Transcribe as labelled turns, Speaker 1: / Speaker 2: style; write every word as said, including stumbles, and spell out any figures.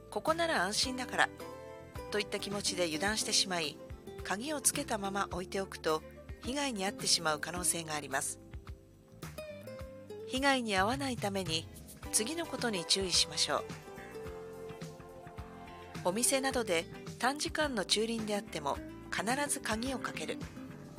Speaker 1: ここなら安心だからといった気持ちで油断してしまい、鍵をつけたまま置いておくと被害に遭ってしまう可能性があります。被害に遭わないために次のことに注意しましょう。お店などで短時間の駐輪であっても必ず鍵をかける。